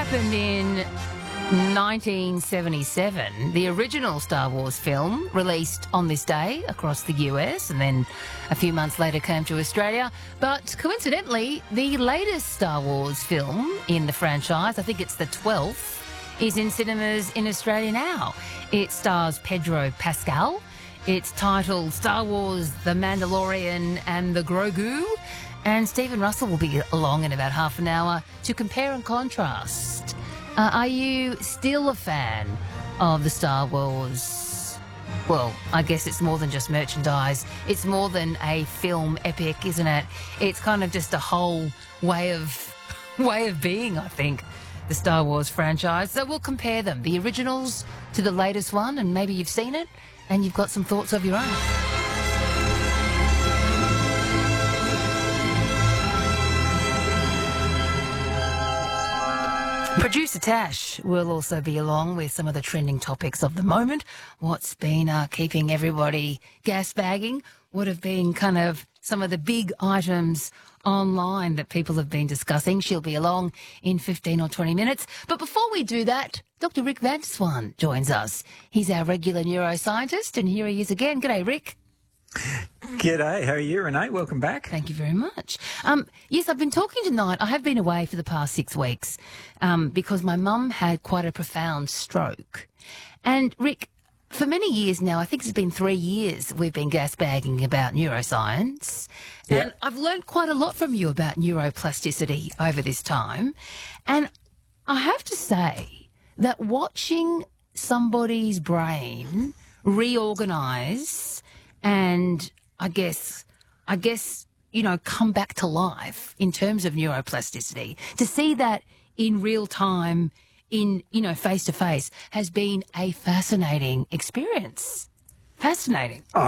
opened in 1977, the original Star Wars film released on this day across the US and then a few months later came to Australia. But coincidentally, the latest Star Wars film in the franchise, I think it's the 12th, is in cinemas in Australia now. It stars Pedro Pascal. It's titled Star Wars The Mandalorian and the Grogu. And Stephen Russell will be along in about half an hour to compare and contrast. Are you still a fan of the Star Wars? Well, I guess it's more than just merchandise. It's more than a film epic, isn't it? It's kind of just a whole way of being, I think, the Star Wars franchise. So we'll compare them, the originals to the latest one, and maybe you've seen it and you've got some thoughts of your own. Producer Tash will also be along with some of the trending topics of the moment. What's been keeping everybody gas-bagging? What have been kind of some of the big items online that people have been discussing? She'll be along in 15 or 20 minutes. But before we do that, Dr. Rick Van der Swan joins us. He's our regular neuroscientist, and here he is again. G'day, Rick. G'day, how are you, Renee? Welcome back. Thank you very much. Yes, I've been talking tonight. I have been away for the past 6 weeks because my mum had quite a profound stroke. And, Rick, for many years now, I think it's been 3 years, we've been gas-bagging about neuroscience. Yeah. And I've learned quite a lot from you about neuroplasticity over this time. And I have to say that watching somebody's brain reorganise and I guess, you know, come back to life in terms of neuroplasticity, to see that in real time, in, you know, face to face, has been a fascinating experience. Fascinating. Oh,